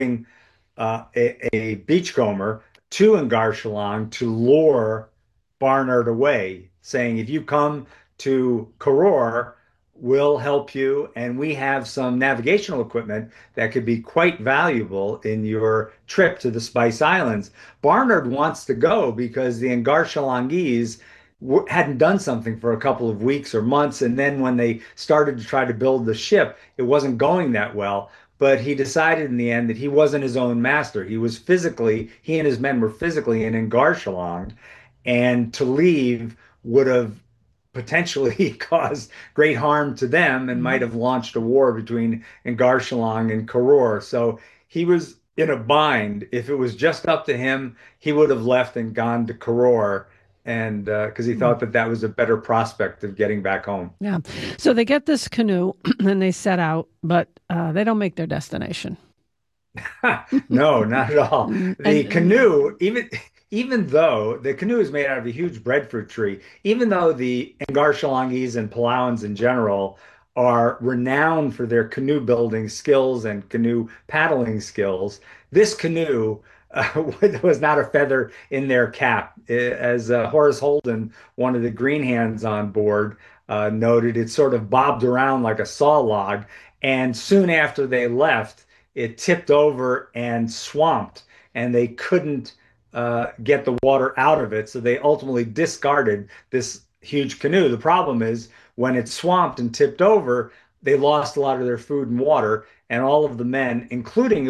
a beachcomber to Ngarshalang to lure Barnard away, saying, if you come to Koror, we'll help you, and we have some navigational equipment that could be quite valuable in your trip to the Spice Islands. Barnard wants to go because the Ngarshalangese hadn't done something for a couple of weeks or months, and then when they started to try to build the ship, it wasn't going that well. But he decided in the end that he wasn't his own master. He and his men were physically in Ngarshalang, and to leave would have potentially caused great harm to them and might Mhm. have launched a war between Ngarshalang and Koror. So he was in a bind. If it was just up to him, he would have left and gone to Koror, and because he thought that that was a better prospect of getting back home. Yeah. So they get this canoe and they set out, but they don't make their destination. No, not at all. and, The and canoe, even though the canoe is made out of a huge breadfruit tree, even though the Ngarshalangis and Palauans in general are renowned for their canoe building skills and canoe paddling skills, this canoe was not a feather in their cap. As Horace Holden, one of the green hands on board, noted, it sort of bobbed around like a saw log. And soon after they left, it tipped over and swamped, and they couldn't get the water out of it. So they ultimately discarded this huge canoe. The problem is when it swamped and tipped over, they lost a lot of their food and water, and all of the men, including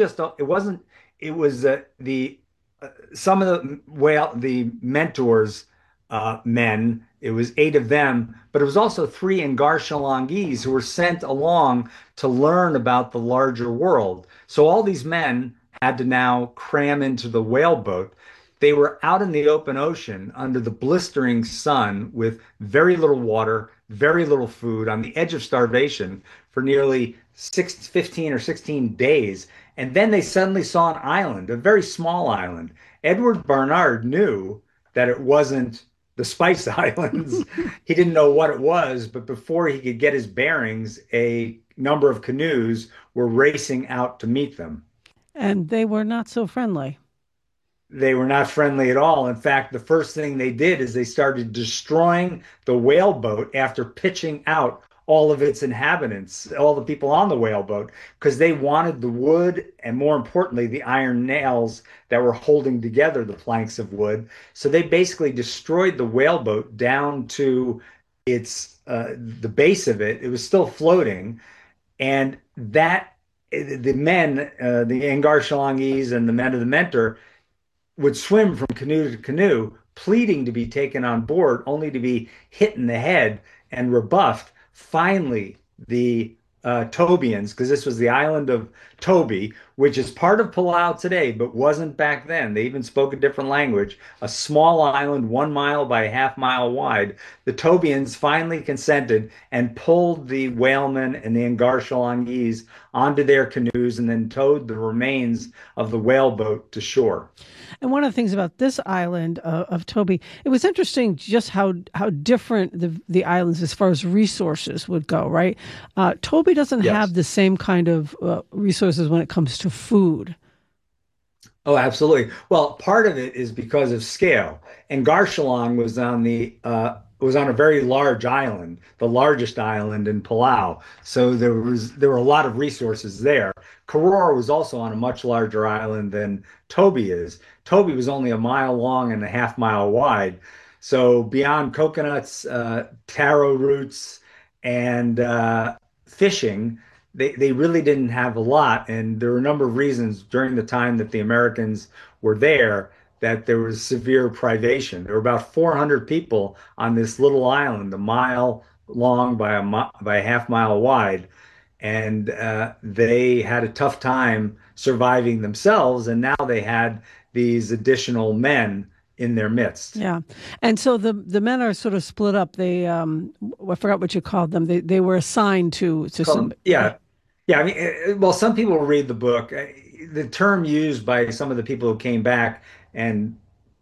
it was the some of the mentors men. It was eight of them, but it was also three Ngar who were sent along to learn about the larger world. So all these men had to now cram into the whaleboat. They were out in the open ocean under the blistering sun with very little water, very little food, on the edge of starvation for nearly 15 or 16 days. And then they suddenly saw an island, a very small island. Edward Barnard knew that it wasn't the Spice Islands. He didn't know what it was, but before he could get his bearings, a number of canoes were racing out to meet them. they were not so friendly. They were not friendly at all. In fact, the first thing they did is they started destroying the whaleboat after pitching out all of its inhabitants, all the people on the whaleboat, because they wanted the wood and, more importantly, the iron nails that were holding together the planks of wood. So they basically destroyed the whaleboat down to the base of it. It was still floating, and that the men, the Angar Shalangis and the men of the Mentor, would swim from canoe to canoe, pleading to be taken on board, only to be hit in the head and rebuffed. Finally, the Tobians, because this was the island of Tobi, which is part of Palau today, but wasn't back then. They even spoke a different language, a small island 1 mile by a half mile wide. The Tobians finally consented and pulled the whalemen and the Angar onto their canoes and then towed the remains of the whaleboat to shore. And one of the things about this island of Toby, it was interesting just how different the islands as far as resources would go. Right, Toby doesn't Yes. have the same kind of resources when it comes to food. Oh, absolutely. Well, part of it is because of scale. And Garshalong was on a very large island, the largest island in Palau. So there were a lot of resources there. Koror was also on a much larger island than Toby is. Toby was only a mile long and a half mile wide. So beyond coconuts, taro roots, and fishing, they really didn't have a lot. And there were a number of reasons during the time that the Americans were there that there was severe privation. There were about 400 people on this little island, a mile long by by a half mile wide, and they had a tough time surviving themselves. And now they had these additional men in their midst. Yeah, and so the men are sort of split up. They I forgot what you called them. They were assigned to some. Yeah, yeah. I mean, well, some people read the book. The term used by some of the people who came back and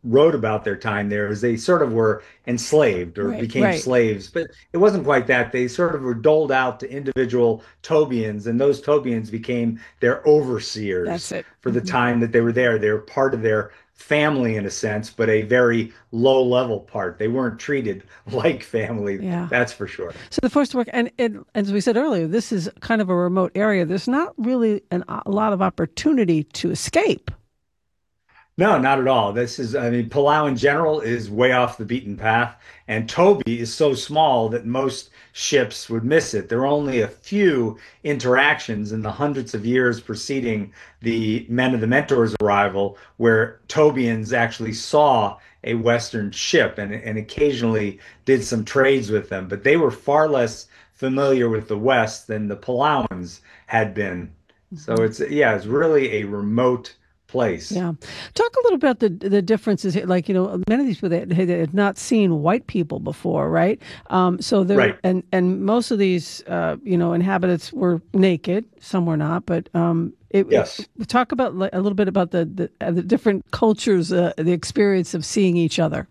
wrote about their time there is they sort of were enslaved or Right, became right. slaves, but it wasn't quite that. They sort of were doled out to individual Tobians, and those Tobians became their That's overseers it. for the time that they were there. They were part of their family in a sense, but a very low level part. They weren't treated like family, Yeah. that's for sure. So the forced work, and as we said earlier, this is kind of a remote area. There's not really a lot of opportunity to escape. No, not at all. I mean, Palau in general is way off the beaten path, and Toby is so small that most ships would miss it. There are only a few interactions in the hundreds of years preceding the Men of the Mentor's arrival where Tobians actually saw a Western ship and occasionally did some trades with them, but they were far less familiar with the West than the Palauans had been. So yeah, it's really a remote place. Yeah. Talk a little about the differences here. Like, many of these people that had not seen white people before, right? So there, Right. and most of these, inhabitants were naked. Some were not, but Yes. talk about a little bit about the different cultures, the experience of seeing each other.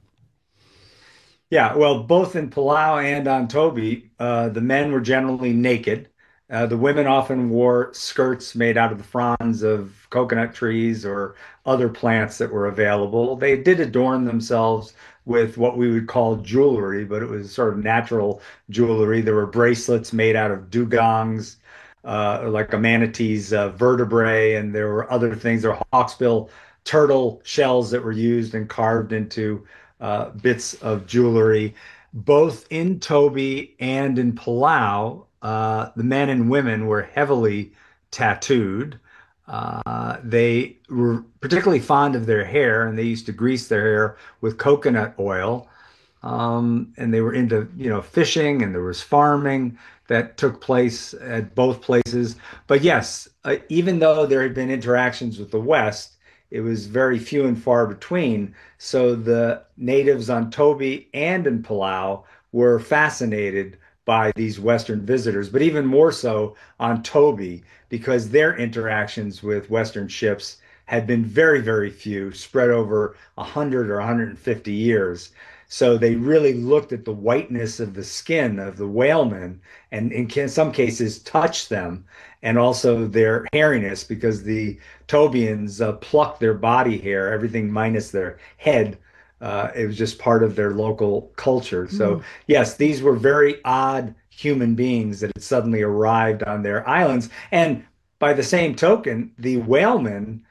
Yeah, well, both in Palau and on Toby, the men were generally naked. The women often wore skirts made out of the fronds of coconut trees or other plants that were available. They did adorn themselves with what we would call jewelry, but it was sort of natural jewelry. There were bracelets made out of dugongs, like a manatee's vertebrae, and there were other things. There were hawksbill turtle shells that were used and carved into bits of jewelry. Both in Toby and in Palau, the men and women were heavily tattooed. They were particularly fond of their hair, and they used to grease their hair with coconut oil. And they were into, fishing, and there was farming that took place at both places. But yes, even though there had been interactions with the West, it was very few and far between. So the natives on Toby and in Palau were fascinated by these Western visitors, but even more so on Toby because their interactions with Western ships had been very, very few, spread over 100 or 150 years. So they really looked at the whiteness of the skin of the whalemen and in some cases touched them and also their hairiness because the Tobians plucked their body hair, everything minus their head. It was just part of their local culture. So, yes, these were very odd human beings that had suddenly arrived on their islands. And by the same token, the whalemen,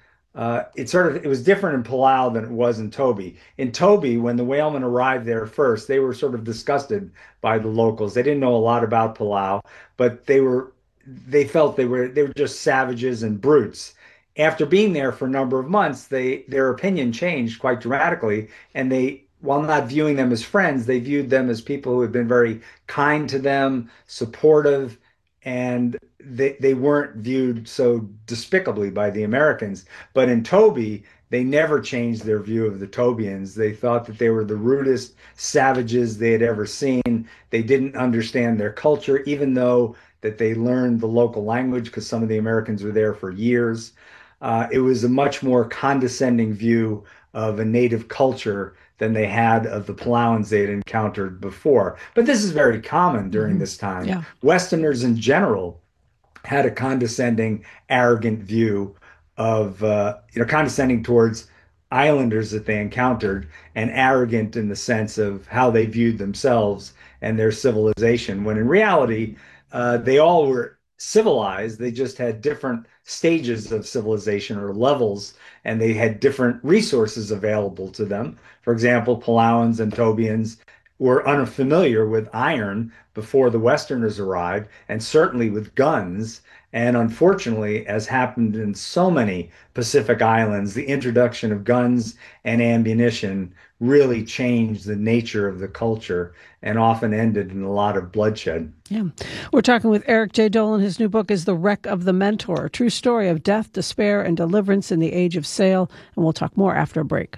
it was different in Palau than it was in Toby. In Toby, when the whalemen arrived there first, they were sort of disgusted by the locals. They didn't know a lot about Palau, but they felt they were just savages and brutes. After being there for a number of months, their opinion changed quite dramatically, and while not viewing them as friends, they viewed them as people who had been very kind to them, supportive, and they weren't viewed so despicably by the Americans. But in Toby, they never changed their view of the Tobians. They thought that they were the rudest savages they had ever seen. They didn't understand their culture, even though that they learned the local language because some of the Americans were there for years. It was a much more condescending view of a native culture than they had of the Palauans they had encountered before. But this is very common during this time. Yeah. Westerners in general had a condescending, arrogant view of, condescending towards islanders that they encountered and arrogant in the sense of how they viewed themselves and their civilization, when in reality, they all were civilized. They just had different stages of civilization or levels, and they had different resources available to them. For example, Palauans and Tobians were unfamiliar with iron before the Westerners arrived, and certainly with guns. And unfortunately, as happened in so many Pacific islands, the introduction of guns and ammunition really changed the nature of the culture and often ended in a lot of bloodshed. Yeah. We're talking with Eric J. Dolin. His new book is The Wreck of the Mentor, a true story of death, despair, and deliverance in the age of sail. And we'll talk more after a break.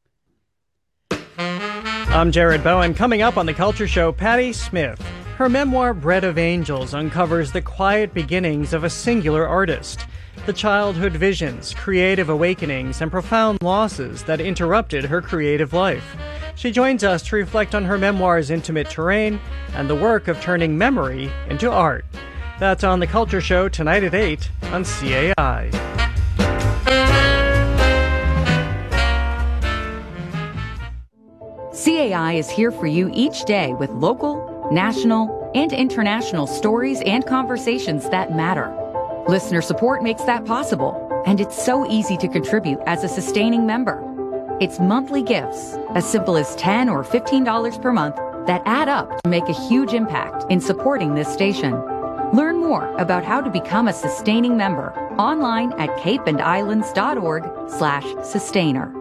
I'm Jared Bowen. Coming up on The Culture Show, Patti Smith. Her memoir, Bread of Angels, uncovers the quiet beginnings of a singular artist. the childhood visions, creative awakenings, and profound losses that interrupted her creative life. She joins us to reflect on her memoir's intimate terrain and the work of turning memory into art. That's on The Culture Show tonight at 8 on CAI. CAI is here for you each day with local, national, and international stories and conversations that matter. Listener support makes that possible, and it's so easy to contribute as a sustaining member. It's monthly gifts, as simple as $10 or $15 per month, that add up to make a huge impact in supporting this station. Learn more about how to become a sustaining member online at capeandislands.org/sustainer.